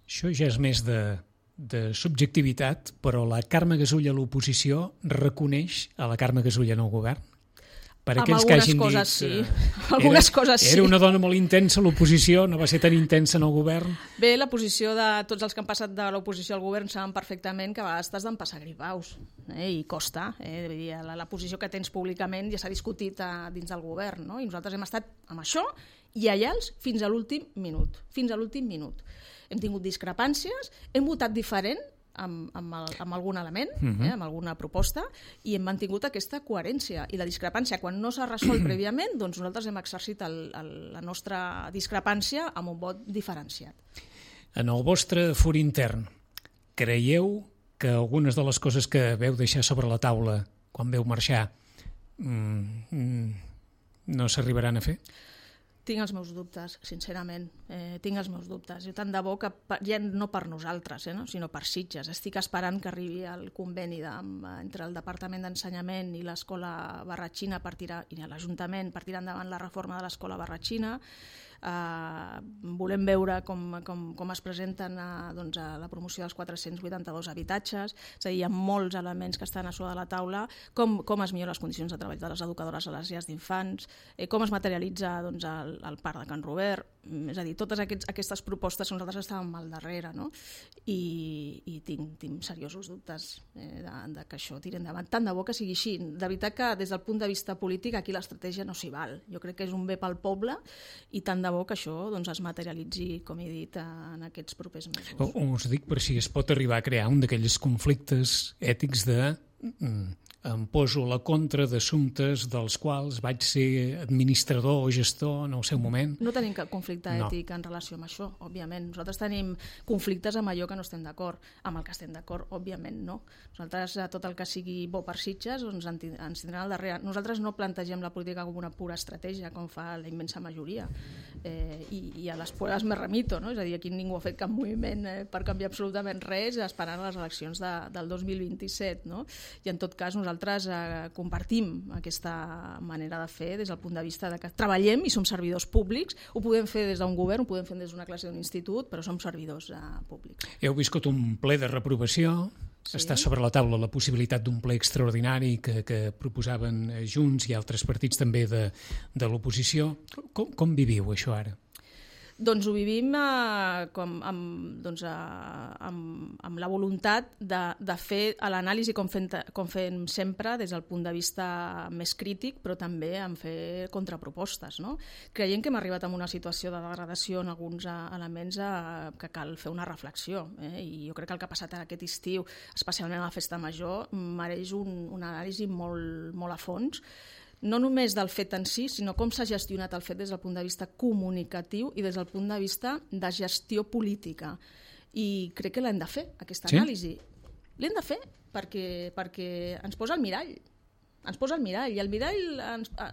Això ja és més de subjectivitat, però la Carme Gasull a l'oposició reconeix a la Carme Gasull en el govern? Per aquells que hagin dit... Algunes coses sí. Era una dona molt intensa a l'oposició, no va ser tan intensa en el govern? Bé, la posició de tots els que han passat de l'oposició al govern saben perfectament que a vegades t'has d'empassar gripaus, i costa. Vull dir, la posició que tens públicament ja s'ha discutit dins del govern, no? I nosaltres hem estat amb això lleials fins a l'últim minut. Fins a l'últim minut. Hem tingut discrepàncies, hem votat diferent amb algun element, amb alguna proposta, i hem mantingut aquesta coherència. I la discrepància, quan no s'ha resolt prèviament, doncs nosaltres hem exercit la nostra discrepància amb un vot diferenciat. En el vostre fur intern, creieu que algunes de les coses que veu deixar sobre la taula quan veu marxar no s'arribaran a fer? Tinc els meus dubtes, sincerament. Tinc els meus dubtes. Jo tant de bo que, ja no per nosaltres, sinó per Sitges. Estic esperant que arribi el conveni entre el Departament d'Ensenyament i l'Escola Barratxina i l'Ajuntament per tirar endavant la reforma de l'Escola Barratxina. Volem veure com es presenten a la promoció dels 482 habitatges, és a dir, hi ha molts elements que estan a sobre de la taula, com es milloren les condicions de treball de les educadores a les llars d'infants, com es materialitza el parc de Can Robert, és a dir, totes aquestes propostes que nosaltres estàvem al darrere, no? I tinc seriosos dubtes de que això tiri endavant. Tant de bo que sigui així. De veritat que des del punt de vista polític aquí l'estratègia no s'hi val. Jo crec que és un bé pel poble i tant de bo que això es materialitzi, com he dit, en aquests propers mesos. Us dic per si es pot arribar a crear un d'aquells conflictes ètics de em poso a la contra d'assumptes dels quals vaig ser administrador o gestor en el seu moment. No tenim cap conflicte ètic en relació amb això, òbviament. Nosaltres tenim conflictes amb allò que no estem d'acord. Amb el que estem d'acord, òbviament, no. Nosaltres, tot el que sigui bo per Sitges, ens tindran al darrere. Nosaltres no plantegem la política com una pura estratègia, com fa la immensa majoria. I a les pruebes me remito, no? És a dir, aquí ningú ha fet cap moviment per canviar absolutament res esperant les eleccions del 2027, no? I en tot cas nosaltres compartim aquesta manera de fer des del punt de vista de que treballem i som servidors públics. Ho podem fer des d'un govern, ho podem fer des d'una classe d'un institut, però som servidors públics. Heu viscut un ple de reprovació. Sí. Està sobre la taula la possibilitat d'un ple extraordinari que proposaven Junts i altres partits també de l'oposició. Com viviu això ara? Doncs ho vivim amb la voluntat de fer l'anàlisi com fem sempre des del punt de vista més crític, però també en fer contrapropostes, no? Creiem que hem arribat a una situació de degradació en alguns elements que cal fer una reflexió, i jo crec que el que ha passat aquest estiu, especialment a la Festa Major, mereix una anàlisi molt, molt a fons, no només del fet en si, sinó com s'ha gestionat el fet des del punt de vista comunicatiu i des del punt de vista de gestió política. I crec que l'hem de fer, aquesta anàlisi. L'hem de fer perquè ens posa al mirall. Ens posa al mirall, i el mirall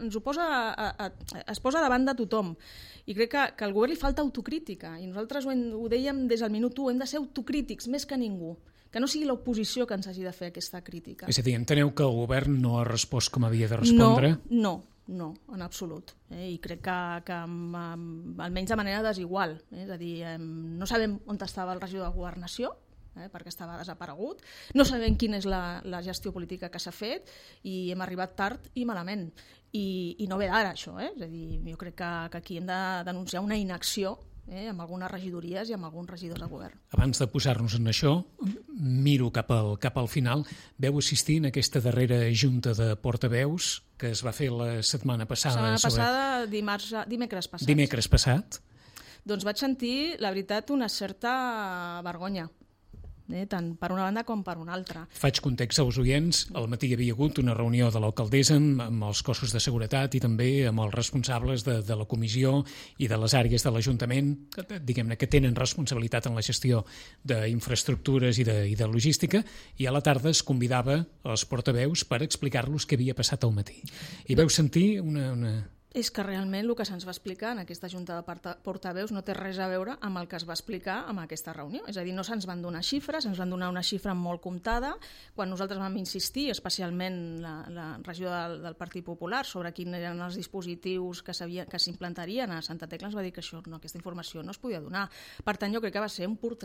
es posa davant de tothom. I crec que al govern li falta autocrítica, i nosaltres ho dèiem des del minut 1, hem de ser autocrítics més que ningú. Que no sigui l'oposició que ens hagi de fer aquesta crítica. És a dir, enteneu que el govern no ha respost com havia de respondre? No, en absolut. I crec que almenys de manera desigual. És a dir, no sabem on estava el regidor de Governació, perquè estava desaparegut. No sabem quina és la gestió política que s'ha fet i hem arribat tard i malament. I no ve d'ara, això. És a dir, jo crec que aquí hem de denunciar una inacció amb algunes regidories i amb alguns regidors de govern. Abans de posar-nos en això, miro cap al final. Veu assistir en aquesta darrera junta de portaveus que es va fer la setmana passada. Dimecres passat. Dimecres passat. Doncs vaig sentir, la veritat, una certa vergonya. Tant per una banda com per una altra. Faig context als oients. Al matí hi havia hagut una reunió de l'alcaldessa amb els cossos de seguretat i també amb els responsables de la comissió i de les àrees de l'Ajuntament, diguem-ne, que tenen responsabilitat en la gestió d'infraestructures i de logística, i a la tarda es convidava els portaveus per explicar-los què havia passat al matí. I veu sentir una... És que realment el que se'ns va explicar en aquesta junta de portaveus no té res a veure amb el que es va explicar en aquesta reunió. És a dir, no se'ns van donar xifres, ens van donar una xifra molt comptada. Quan nosaltres vam insistir, especialment la regidora del Partit Popular, sobre quins eren els dispositius que s'implantarien a Santa Tecla, ens va dir que aquesta informació no es podia donar. Per tant, jo crec que va ser un pur